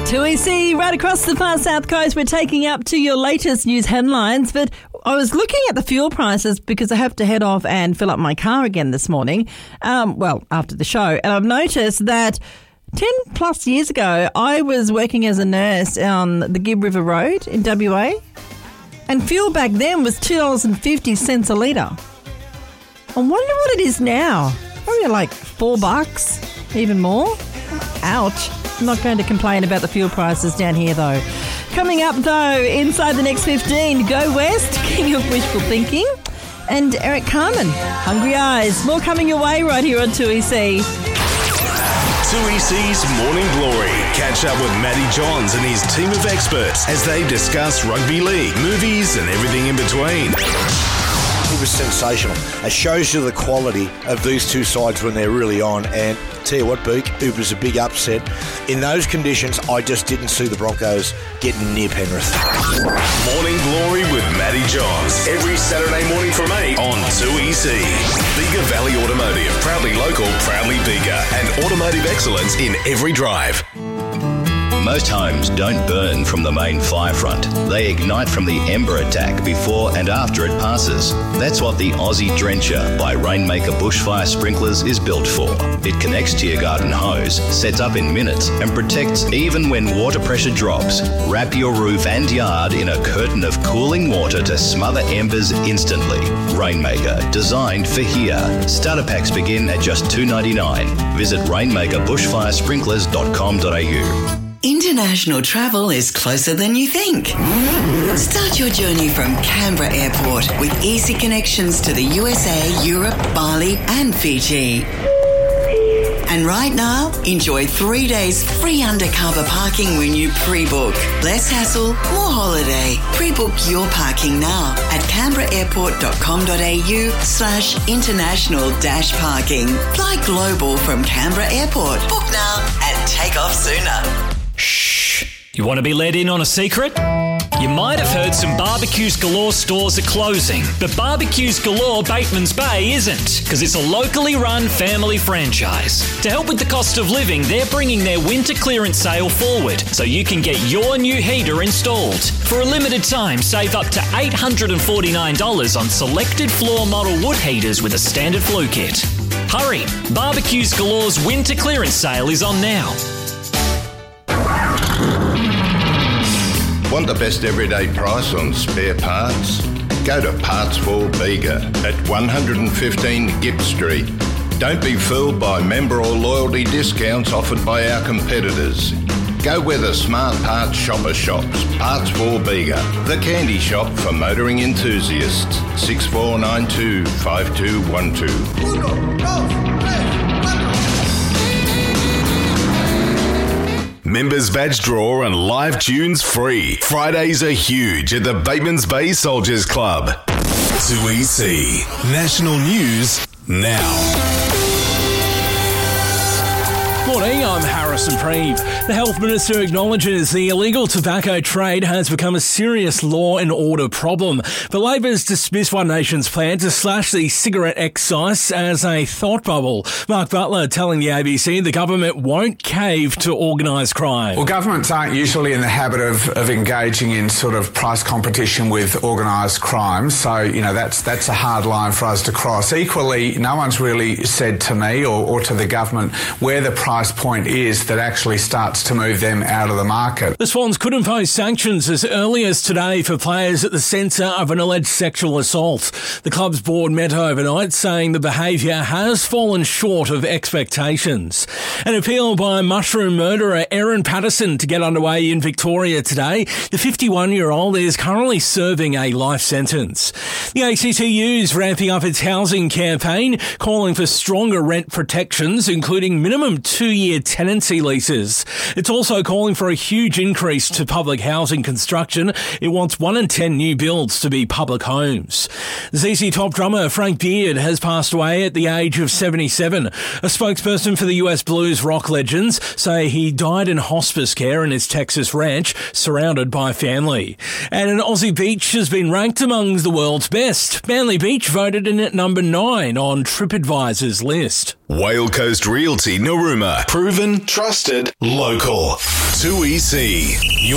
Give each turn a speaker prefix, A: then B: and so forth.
A: 2EC right across the far south coast. We're taking up to your latest news headlines, but I was looking at the fuel prices because I have to head off and fill up my car again this morning, after the show, and I've noticed that 10 plus years ago I was working as a nurse on the Gibb River Road in WA, and fuel back then was $2.50 a litre. I wonder what it is now. Probably like $4, even more. Ouch. I'm not going to complain about the fuel prices down here, though. Coming up, though, inside the next 15, Go West, King of Wishful Thinking, and Eric Carmen, Hungry Eyes. More coming your way right here on 2EC.
B: 2EC's Morning Glory. Catch up with Matty Johns and his team of experts as they discuss rugby league, movies, and everything in between.
C: It was sensational. It shows you the quality of these two sides when they're really on. And tell you what, Beak, it was a big upset. In those conditions, I just didn't see the Broncos getting near Penrith.
B: Morning Glory with Matty Johns. Every Saturday morning from 8 on 2EC. Bega Valley Automotive. Proudly local, proudly Bega. And automotive excellence in every drive.
D: Most homes don't burn from the main fire front. They ignite from the ember attack before and after it passes. That's what the Aussie Drencher by Rainmaker Bushfire Sprinklers is built for. It connects to your garden hose, sets up in minutes, and protects even when water pressure drops. Wrap your roof and yard in a curtain of cooling water to smother embers instantly. Rainmaker, designed for here. Starter packs begin at just $2.99. Visit rainmakerbushfiresprinklers.com.au.
E: International travel is closer than you think. Start your journey from Canberra Airport with easy connections to the USA, Europe, Bali and Fiji. And right now, enjoy 3 days free undercover parking when you pre-book. Less hassle, more holiday. Pre-book your parking now at canberraAirport.com.au/international-parking. Fly global from Canberra Airport. Book now and take off sooner.
F: Shh. You want to be let in on a secret? You might have heard some Barbecues Galore stores are closing, but Barbecues Galore Bateman's Bay isn't, because it's a locally run family franchise. To help with the cost of living, they're bringing their winter clearance sale forward, so you can get your new heater installed. For a limited time, save up to $849 on selected floor model wood heaters with a standard flue kit. Hurry! Barbecues Galore's winter clearance sale is on now.
G: Want the best everyday price on spare parts? Go to Parts for Bega at 115 Gibb Street. Don't be fooled by member or loyalty discounts offered by our competitors. Go where the smart parts shopper shops. Parts for Bega, the candy shop for motoring enthusiasts. 6492 5212.
B: Members badge draw and live tunes free. Fridays are huge at the Bateman's Bay Soldiers Club. 2EC. National News now.
H: Morning, I'm Harrison Preeve. The Health Minister acknowledges the illegal tobacco trade has become a serious law and order problem. But Labor's dismissed One Nation's plan to slash the cigarette excise as a thought bubble. Mark Butler telling the ABC the government won't cave to organised crime.
I: Well, governments aren't usually in the habit of engaging in sort of price competition with organised crime. So, that's a hard line for us to cross. Equally, no one's really said to me or to the government where the price point is that actually starts to move them out of the market.
H: The Swans could impose sanctions as early as today for players at the centre of an alleged sexual assault. The club's board met overnight saying the behaviour has fallen short of expectations. An appeal by mushroom murderer Erin Patterson to get underway in Victoria today. The 51-year-old is currently serving a life sentence. The ACTU is ramping up its housing campaign, calling for stronger rent protections, including minimum 2-year tenancy leases. It's also calling for a huge increase to public housing construction. It wants 1 in 10 new builds to be public homes. ZZ Top drummer Frank Beard has passed away at the age of 77. A spokesperson for the US blues rock legends say he died in hospice care in his Texas ranch, surrounded by family. And an Aussie beach has been ranked among the world's best. Manly Beach voted in at number 9 on TripAdvisor's list.
B: Whale Coast Realty Narooma. Proven, trusted, local. 2EC.